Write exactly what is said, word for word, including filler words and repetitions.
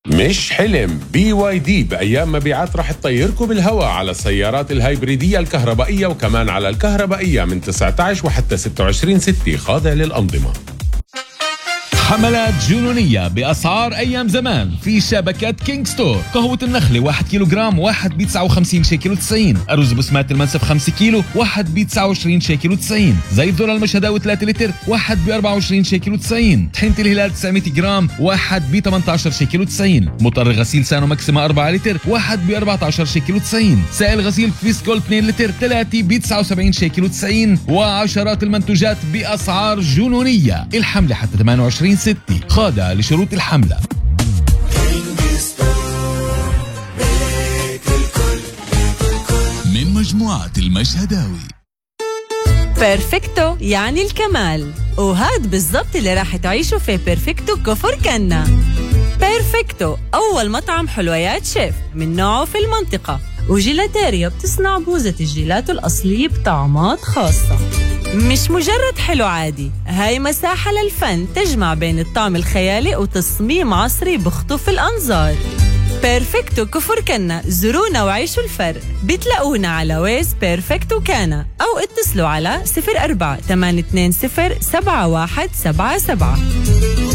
مش حلم. بي واي دي بأيام مبيعات رح تطيركم بالهواء على السيارات الهايبريدية الكهربائية وكمان على الكهربائية من تسعة عشر وحتى ستة وعشرين ستة خاضع للأنظمة. حملات جنونية بأسعار أيام زمان في شبكة كينج ستور. قهوة النخلة واحد كيلوغرام واحد بتسعة وخمسين شيكل وتسعين. أرز بسمات المنسف خمسة كيلو واحد بتسعة وعشرين شيكل وتسعين. زيت ذرة المشهداوي ثلاثة لتر واحد بأربعة وعشرين شيكل وتسعين. طحينة الهلال تسعمية جرام واحد بثمانية عشر شيكل وتسعين. مطر غسيل سانو ماكسيما أربعة لتر واحد بأربعة عشر شيكل وتسعين. سائل غسيل فريسكول اثنين لتر ثلاثة بتسعة وسبعين شيكل وتسعين. وعشرات المنتوجات بأسعار جنونية. الحملة حتى ثمانية وعشرين ستة خاضع لشروط الحملة. من مجموعة المشهداوي. بيرفكتو يعني الكمال، وهاد بالضبط اللي راح تعيشوا في بيرفكتو كفر كنا. بيرفكتو أول مطعم حلويات شيف من نوعه في المنطقة، وجيلاتيريا بتصنع بوزة الجيلاتو الأصلية بطعمات خاصة. مش مجرد حلو عادي، هاي مساحة للفن تجمع بين الطعم الخيالي وتصميم عصري بخطف الأنظار. بيرفكتو كفر كنا، زورونا وعيشوا الفرق. بتلاقونا على ويز بيرفكتو كانا أو اتصلوا على صفر أربعة ثمانية اثنين صفر سبعة واحد سبعة سبعة.